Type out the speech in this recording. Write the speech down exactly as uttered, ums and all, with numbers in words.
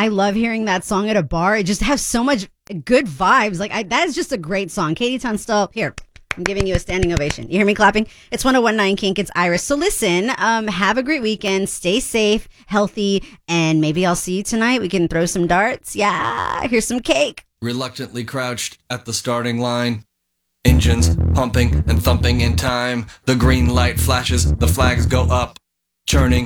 I love hearing that song at a bar. It just has so much good vibes. Like, I, that is just a great song. Katie Tunstall, here, I'm giving you a standing ovation. You hear me clapping? It's one oh one point nine Kink. It's Iris. So listen, um, have a great weekend. Stay safe, healthy, and maybe I'll see you tonight. We can throw some darts. Yeah, here's some cake. Reluctantly crouched at the starting line. Engines pumping and thumping in time. The green light flashes, the flags go up. Churning